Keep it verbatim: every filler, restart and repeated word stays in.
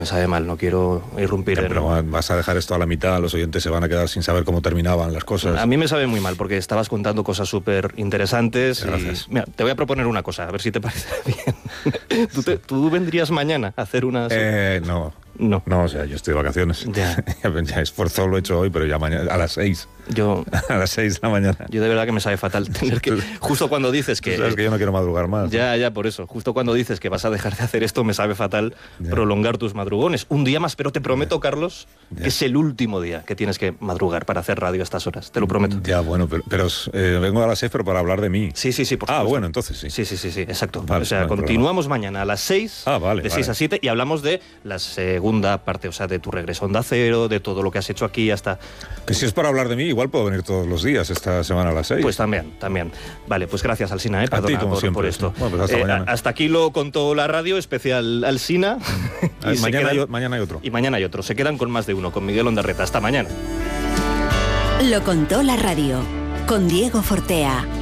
Me sabe mal, no quiero irrumpir. Ya, pero en... vas a dejar esto a la mitad, los oyentes se van a quedar sin saber cómo terminaban las cosas. A mí me sabe muy mal, porque estabas contando cosas súper interesantes. Gracias. Y... Mira, te voy a proponer una cosa, a ver si te parece bien. ¿Tú, te, ¿Tú vendrías mañana a hacer una...? Eh, no. No. No, o sea, yo estoy de vacaciones. Ya. Ya esfuerzo lo he hecho hoy, pero ya mañana, a las seis. Yo... A las seis de la mañana. Yo de verdad que me sabe fatal tener que... Justo cuando dices que... Tú sabes que yo no quiero madrugar más. Ya, ya, por eso. Justo cuando dices que vas a dejar de hacer esto, me sabe fatal ya. prolongar tus madrugones. Un día más, pero te prometo, ya. Carlos, ya. que es el último día que tienes que madrugar para hacer radio a estas horas. Te lo prometo. Ya, bueno, pero, pero eh, vengo a las seis, pero para hablar de mí. Sí, sí, sí, por Ah, supuesto. bueno, entonces sí. Sí, sí, sí, sí, exacto. Vale, o sea, no continuamos mañana a las seis, ah, vale, de vale. seis a siete, y hablamos de la segunda parte, o sea, de tu regreso a Onda Cero, de todo lo que has hecho aquí hasta... Que si es para hablar de mí, igual puedo venir todos los días esta semana a las seis. Pues también, también. Vale, pues gracias, Alsina, ¿eh? A ti, Perdona como por, siempre, por esto. sí. Bueno, pues hasta Eh, mañana. a- hasta aquí lo contó la radio, especial Alsina. Ah, y se mañana, quedan- hay, o- mañana hay otro. Y mañana hay otro. Se quedan con más de uno, con Miguel Ondarreta. Hasta mañana. Lo contó la radio, con Diego Fortea.